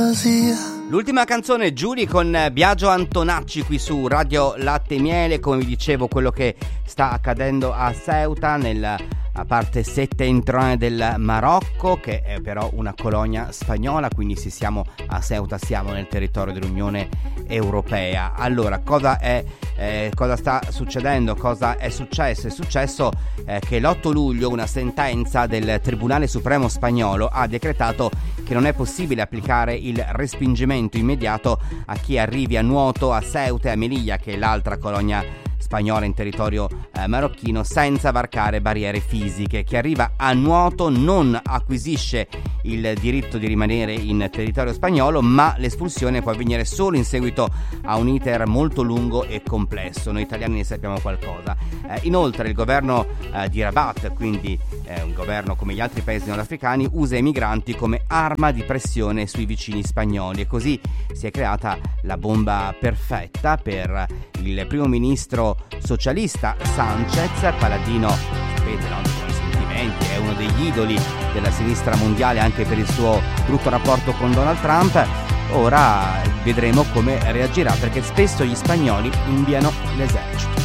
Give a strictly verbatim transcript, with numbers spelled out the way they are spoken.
fantasia. L'ultima canzone, Giulia con Biagio Antonacci qui su Radio Latte e Miele. Come vi dicevo, quello che sta accadendo a Ceuta, nella parte settentrionale del Marocco, che è però una colonia spagnola, quindi se siamo a Ceuta siamo nel territorio dell'Unione Europea. Allora, cosa è eh, cosa sta succedendo? Cosa è successo? È successo eh, che l'otto luglio una sentenza del Tribunale Supremo spagnolo ha decretato che non è possibile applicare il respingimento immediato a chi arrivi a nuoto a Ceuta e a Melilla, che è l'altra colonia spagnola in territorio eh, marocchino, senza varcare barriere fisiche. Chi arriva a nuoto non acquisisce il diritto di rimanere in territorio spagnolo, ma l'espulsione può avvenire solo in seguito a un iter molto lungo e complesso. Noi italiani ne sappiamo qualcosa. Eh, inoltre il governo eh, di Rabat, quindi eh, un governo come gli altri paesi nordafricani, usa i migranti come arma di pressione sui vicini spagnoli, e così si è creata la bomba perfetta per il primo ministro socialista Sanchez, paladino, sapete, no, con i sentimenti, è uno degli idoli della sinistra mondiale anche per il suo brutto rapporto con Donald Trump. Ora vedremo come reagirà, perché spesso gli spagnoli inviano l'esercito.